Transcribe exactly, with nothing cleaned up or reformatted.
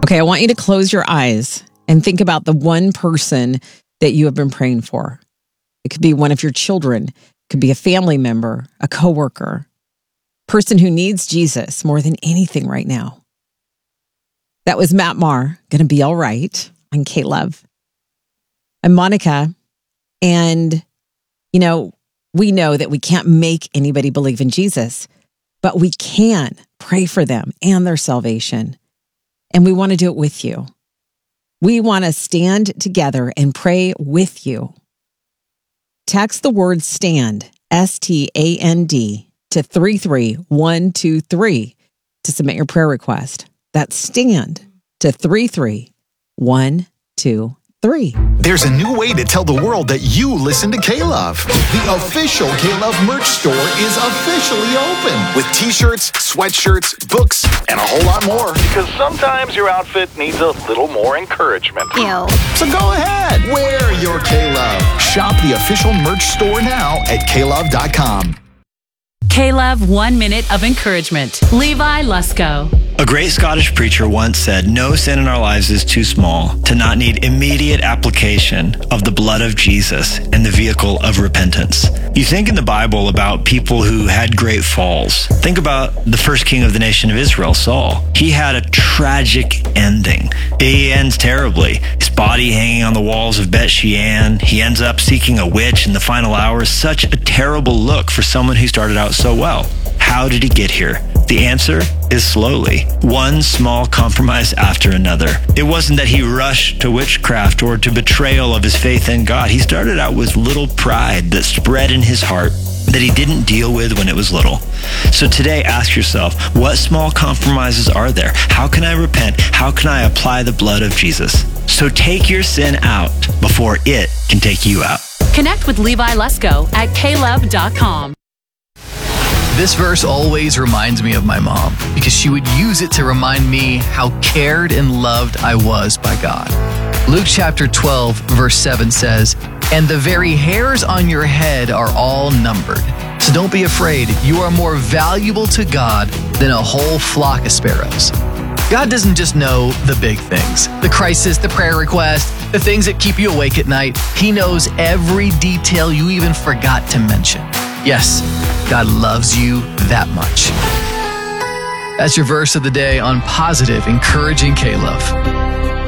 Okay, I want you to close your eyes and think about the one person that you have been praying for. It could be one of your children. It could be a family member, a coworker, person who needs Jesus more than anything right now. That was Matt Maher, Gonna Be All Right, on K-Love. I'm Monica, and, you know, we know that we can't make anybody believe in Jesus, but we can pray for them and their salvation. And we want to do it with you. We want to stand together and pray with you. Text the word STAND, S T A N D, to three three one two three to submit your prayer request. That's STAND to three three one two three. There's a new way to tell the world that you listen to K-Love. The official K-Love merch store is officially open with t-shirts, sweatshirts, books, and a whole lot more. Because sometimes your outfit needs a little more encouragement. Ew. So go ahead, wear your K-Love. Shop the official merch store now at K love dot com. K-Love, one minute of encouragement. Levi Lusko. A great Scottish preacher once said, "No sin in our lives is too small to not need immediate application of the blood of Jesus and the vehicle of repentance." You think in the Bible about people who had great falls. Think about the first king of the nation of Israel, Saul. He had a tragic ending. He ends terribly. His body hanging on the walls of Bet Shean. He ends up seeking a witch in the final hours. Such a terrible look for someone who started out so well. How did he get here? The answer is slowly, one small compromise after another. It wasn't that he rushed to witchcraft or to betrayal of his faith in God. He started out with little pride that spread in his heart that he didn't deal with when it was little. So today, ask yourself, what small compromises are there? How can I repent? How can I apply the blood of Jesus? So take your sin out before it can take you out. Connect with Levi Lusko at K love dot com. This verse always reminds me of my mom because she would use it to remind me how cared and loved I was by God. Luke chapter twelve, verse seven says, "And the very hairs on your head are all numbered. So don't be afraid. You are more valuable to God than a whole flock of sparrows." God doesn't just know the big things, the crisis, the prayer request, the things that keep you awake at night. He knows every detail you even forgot to mention. Yes, God loves you that much. That's your verse of the day on Positive, Encouraging K-Love.